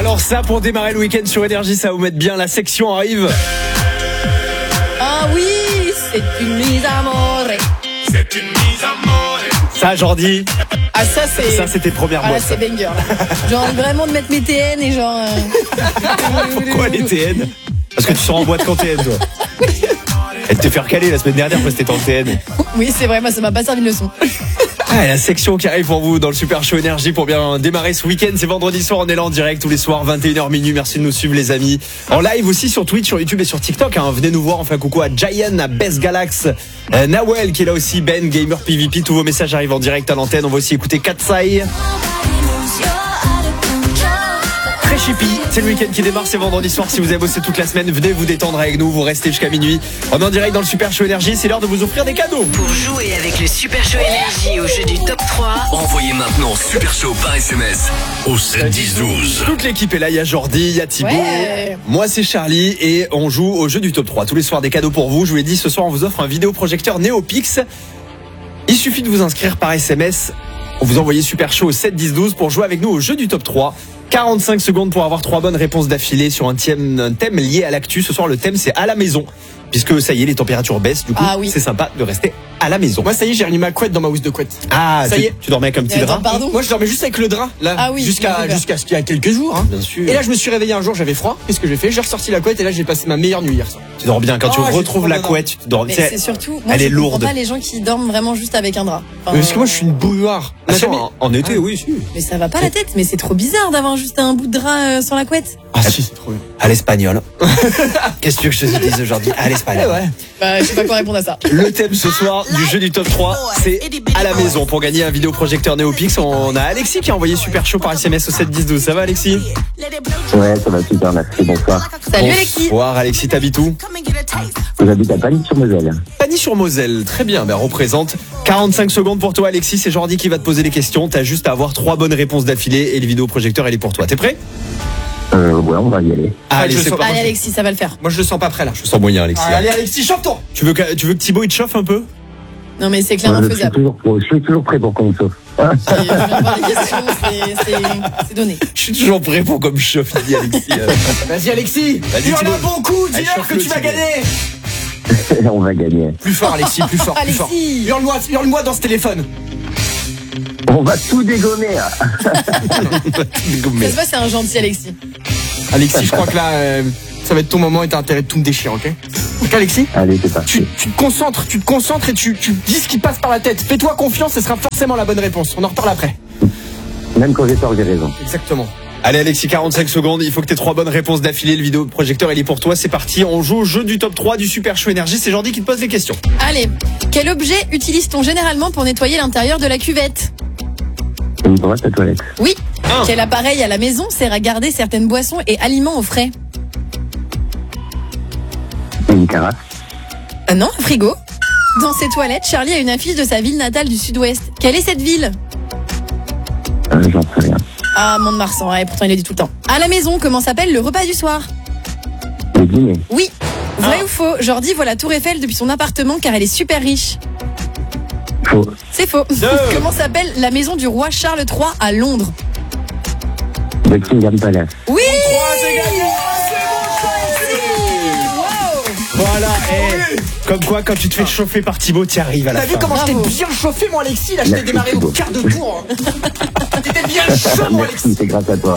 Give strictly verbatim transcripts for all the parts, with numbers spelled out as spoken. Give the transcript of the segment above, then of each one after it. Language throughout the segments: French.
Alors ça, pour démarrer le week-end sur Énergie, ça va vous mettre bien. La section arrive. Ah oui, c'est une mise à mort. C'est une mise à mort. Ça, Jordi. Ah ça c'est. Ça, c'était première Ah boîte. là, c'est banger là. Genre vraiment de mettre mes T N et genre. Euh... Pourquoi les T N? Parce que tu sors en boîte qu'en T N, toi. Elle te fait recaler la semaine dernière parce que t'étais en T N. Oui, c'est vrai, moi ça m'a pas servi de leçon. Ah, la section qui arrive pour vous dans le Super Show Énergie pour bien démarrer ce week-end. C'est vendredi soir, on est là en direct tous les soirs, vingt et une heures minuit. Merci de nous suivre, les amis. En live aussi sur Twitch, sur YouTube et sur TikTok. Hein. Venez nous voir. Enfin, coucou à Giant, à Best Galax, euh, Nawel qui est là aussi, Ben, Gamer P V P. Tous vos messages arrivent en direct à l'antenne. On va aussi écouter Katsai. Très chippy, c'est le week-end qui démarre, c'est vendredi soir. Si vous avez bossé toute la semaine, venez vous détendre avec nous, vous restez jusqu'à minuit. On est en direct dans le Super Show Énergie, c'est l'heure de vous offrir des cadeaux. Pour jouer avec le Super Show Énergie au jeu du top trois, Envoyez maintenant Super Show par S M S au sept dix douze. Toute l'équipe est là, il y a Jordi, il y a Thibaut, Ouais. moi c'est Charlie et on joue au jeu du top trois. Tous les soirs des cadeaux pour vous, je vous l'ai dit, ce soir on vous offre un vidéoprojecteur Neopix. Il suffit de vous inscrire par S M S, on vous envoie Super Show au sept dix douze pour jouer avec nous au jeu du top trois. quarante-cinq secondes pour avoir trois bonnes réponses d'affilée sur un thème, un thème lié à l'actu. Ce soir, le thème, c'est à la maison. Puisque ça y est, les températures baissent. Du coup, Ah oui. c'est sympa de rester à la maison. Moi, ça y est, j'ai remis ma couette dans ma housse de couette. Ah, ça tu, y est. tu dormais avec un petit Mais drap. attends, pardon. Moi, je dormais juste avec le drap, là, Ah oui, jusqu'à j'ai jusqu'à ce qu'il y a quelques jours. Hein. Bien sûr. Et là, je me suis réveillé un jour, j'avais froid. Qu'est-ce que j'ai fait? J'ai ressorti la couette et là, j'ai passé ma meilleure nuit hier soir. Tu dors bien. Quand Oh, tu j'ai retrouves trop la bien couette, tu dors. Mais tu sais, c'est surtout. Moi, elle je est comprends lourde. pas les gens qui dorment vraiment juste avec un drap. Enfin, Mais parce que moi, je suis une bouilloire. Ah, On a si, jamais- en, en été, oui, si. Mais ça va pas la tête, mais c'est trop bizarre d'avoir juste un bout de drap euh, sur la couette. Ah, si, c'est trop bien. À l'espagnol. Qu'est-ce que tu veux que je te dise aujourd'hui? À l'espagnol. Eh ouais. Bah, je sais pas quoi répondre à ça. Le thème ce soir du jeu du top trois, c'est à la maison. Pour gagner un vidéoprojecteur Neopix, on a Alexis qui a envoyé Super Chaud par S M S au sept dix douze. Ça va, Alexis? Ouais, ça va super, merci, bonsoir. Salut Alexis. Bonsoir, Alexis, t'habites où? J'habite à Pagny-sur-Moselle. Pagny-sur-Moselle. Très bien, ben représente. quarante-cinq secondes pour toi, Alexis. C'est Jordi qui va te poser les questions. T'as juste à avoir trois bonnes réponses d'affilée et le vidéoprojecteur, il est pour toi. T'es prêt? Euh, ouais, on va y aller. Allez, je c'est sens- parti. Allez Alexis, ça va le faire. Moi, je le sens pas prêt, là. Je sens moyen, Alexis. Ah, allez, Alexis, chauffe-toi. Tu veux que, tu veux que Thibaut il te chauffe un peu? Non mais c'est Euh, clairement je, suis faisable. toujours, je suis toujours prêt pour qu'on me sauve. Ah, Si je viens de voir les questions, c'est- c'est c'est donné. Je suis toujours prêt pour comme chauffe, il dit Alexis. Vas-y, Alexis. Vas-y, Tu en Thibaut. as bon coup, Allez, dis-leur que chauffe-le, tu vas Thibaut. gagner. on va gagner. Plus fort, Alexis, plus fort, plus fort. Alexis. Hurle-moi, hurle-moi dans ce téléphone. On va tout dégommer. Hein. Ça se voit, c'est un gentil Alexis. Alexis, je crois que là, euh, ça va être ton moment et t'as intérêt de tout me déchirer, ok? Ok, Alexis? Allez, c'est parti. Tu, tu te concentres, tu te concentres et tu, tu dis ce qui passe par la tête. Fais-toi confiance, ce sera forcément la bonne réponse. On en reparle après. Même quand j'ai tort, j'ai raison. Exactement. Allez Alexis, quarante-cinq secondes, il faut que tu aies trois bonnes réponses d'affilée, le vidéoprojecteur il est pour toi, c'est parti, on joue au jeu du top trois du Super Show Énergie, c'est Jordi qui te pose les questions. Allez, quel objet utilise-t-on généralement pour nettoyer l'intérieur de la cuvette? Une brosse à toilette. Oui. Un. Quel appareil à la maison sert à garder certaines boissons et aliments au frais? Une carafe. Ah non, un frigo. Dans ses toilettes, Charlie a une affiche de sa ville natale du sud-ouest. Quelle est cette ville? Euh, J'en sais rien. Ah, Mont-de-Marsan, ouais, pourtant il le dit tout le temps. À la maison, comment s'appelle le repas du soir? Le dîner. Oui. Vrai Ah. ou faux, Jordi voit la tour Eiffel depuis son appartement car elle est super riche. Faux. C'est faux. Comment s'appelle la maison du roi Charles trois à Londres? Buckingham Palace. Oui. c'est gagné. Voilà, eh, comme quoi quand tu te fais chauffer par Thibaut, tu arrives à la T'as vu fin. comment je Bravo. t'ai bien chauffé, mon Alexis? Là, je t'ai Merci, démarré au Thibaut. quart de tour. T'étais bien chaud, mon Merci, Alexis. c'est grâce à toi.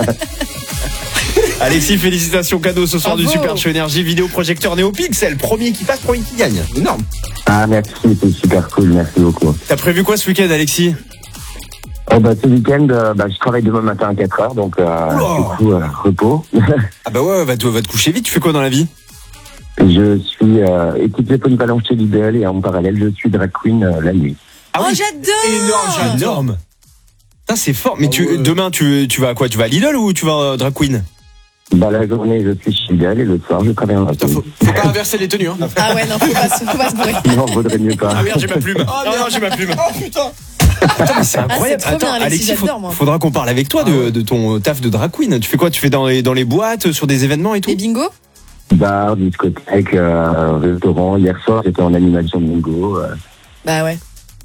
Alexis, félicitations, cadeau ce soir du Bravo. Super Show Énergie, vidéoprojecteur Neopixel, premier qui passe, premier qui gagne. Énorme. Ah, merci, c'est super cool, merci beaucoup. T'as prévu quoi ce week-end Alexis? Oh, bah, ce week-end, euh, bah, je travaille demain matin à quatre heures, donc, euh, Oula. du coup, euh, repos. Ah bah ouais, va te, va te coucher vite, tu fais quoi dans la vie? Je suis euh, équipier polyvalent chez Lidl et en parallèle, je suis drag queen euh, la nuit. Ah Oh, oui. j'adore. Énorme, Énorme. Putain, c'est fort. Mais Ah tu, ouais. demain, tu, tu vas à quoi? Tu vas à Lidl ou tu vas à Drag Queen? Bah, la journée, je suis chez Lidl et le soir, je travaille en Putain, faut, faut pas inverser les tenues, hein. Ah ouais, non, faut pas, se- faut pas se bourrer. Non, vaudrait mieux pas. Ah merde, j'ai ma plume. non, non, j'ai ma plume. Oh putain. Attends, mais c'est incroyable. Ah, c'est trop bien, Alexis, faut- j'adore, moi. faudra qu'on parle avec toi de, de ton taf de Drag Queen. Tu fais quoi? Tu fais dans les, dans les boîtes, sur des événements et tout? Les bingo? Bar, discothèque, euh, restaurant. Hier soir, j'étais en animation de bingo. Euh, Bah ouais.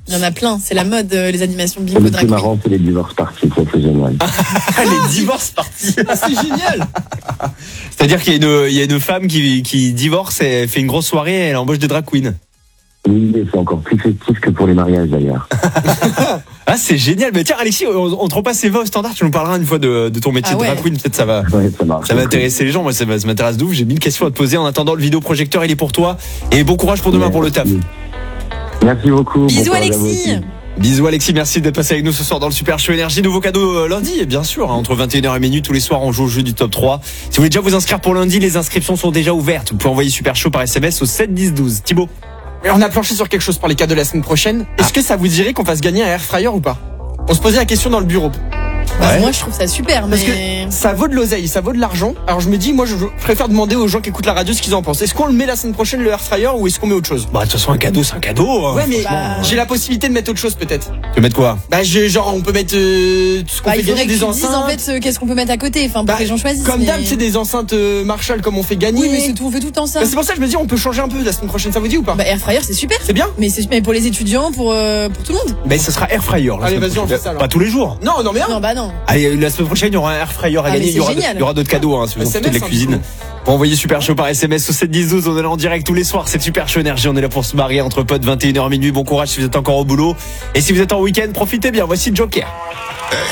Il y en a plein, c'est la mode, euh, les animations Et bingo le drag plus queen. marrant, c'est les divorces parties, ça c'est génial. Les divorces partis. Ah, c'est génial. C'est-à-dire qu'il y a une, il y a une femme qui, qui divorce et fait une grosse soirée et elle embauche des drag queens. Oui, et c'est encore plus festif que pour les mariages d'ailleurs. Ah, c'est génial. Mais tiens, Alexis, on, on te repasse ces voix au standard. Tu nous parleras une fois de, de ton métier Ah de ouais. drag queen. Peut-être ça va. Ouais, ça marche. Ça va intéresser les gens. Moi, ça, va- ça m'intéresse de ouf. J'ai mille questions à te poser. En attendant, le vidéoprojecteur, il est pour toi. Et bon courage pour demain pour le taf. Merci beaucoup. Bisous, Bon courage à vous Alexis. aussi. Bisous Alexis, merci d'être passé avec nous ce soir dans le Super Show Énergie. Nouveau cadeau euh, lundi, et bien sûr, hein, entre vingt et une heures et minuit, tous les soirs on joue au jeu du top trois. Si vous voulez déjà vous inscrire pour lundi, les inscriptions sont déjà ouvertes. Vous pouvez envoyer Super Show par S M S au sept dix douze. Thibaut. Et on a planché sur quelque chose pour les cadeaux de la semaine prochaine. Est-ce que ça vous dirait qu'on fasse gagner un air fryer ou pas? On se posait la question dans le bureau. Bah, Ouais. moi, je trouve ça super, Parce mais. que ça vaut de l'oseille, ça vaut de l'argent. Alors je me dis, moi je préfère demander aux gens qui écoutent la radio ce qu'ils en pensent. Est-ce qu'on le met la semaine prochaine, le air fryer, ou est-ce qu'on met autre chose? Bah de toute façon un cadeau c'est un cadeau. Hein. Ouais, mais Bah, j'ai la possibilité de mettre autre chose peut-être. Tu veux mettre quoi? Bah j'ai, genre on peut mettre euh, tout ce qu'on Bah, fait il faudrait gagner que des tu dises enceintes. en fait euh, qu'est-ce qu'on peut mettre à côté, enfin pour Bah, que les gens choisissent. Comme mais- d'hab, c'est des enceintes euh, Marshall comme on fait gagner. Oui, mais c'est tout, on fait tout le temps ça. Bah, c'est pour ça que je me dis, on peut changer un peu la semaine prochaine, ça vous dit ou pas? Bah, air fryer, c'est super. C'est bien? Mais c'est mais pour les étudiants, pour euh, pour tout le monde. Mais ce sera air fryer. la Allez, semaine vas-y, on prochaine. fait ça, alors. Pas tous les jours. Non, non mais un. Non, bah non. Allez, la semaine prochaine il y aura un air fryer à Ah, gagner. mais Il y aura, c'est de- génial. il y aura d'autres cadeaux hein, si vous en S M S, foutez de la hein, cuisine. du coup. Pour envoyer Super Show par S M S au sept dix douze, on est là en direct tous les soirs. C'est Super Show Énergie. On est là pour se marier entre potes, vingt et une heures minuit. Bon courage si vous êtes encore au boulot. Et si vous êtes en week-end, profitez bien. Voici Joker.